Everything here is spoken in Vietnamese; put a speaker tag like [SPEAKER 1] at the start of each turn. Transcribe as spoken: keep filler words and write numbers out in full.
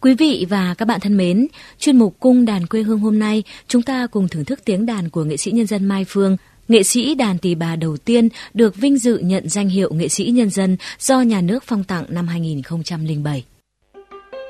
[SPEAKER 1] Quý vị và các bạn thân mến, chuyên mục Cung đàn quê hương hôm nay, chúng ta cùng thưởng thức tiếng đàn của nghệ sĩ nhân dân Mai Phương, nghệ sĩ đàn tỳ bà đầu tiên được vinh dự nhận danh hiệu nghệ sĩ nhân dân do nhà nước phong tặng năm hai nghìn không trăm lẻ bảy.